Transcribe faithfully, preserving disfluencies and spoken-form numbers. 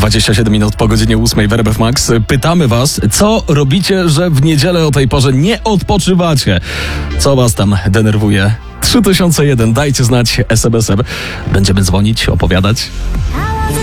dwadzieścia siedem minut po godzinie ósmej w R B F Max. Pytamy was, co robicie, że w niedzielę o tej porze nie odpoczywacie? Co was tam denerwuje? trzy tysiące jeden, dajcie znać es em esem. Będziemy dzwonić, opowiadać.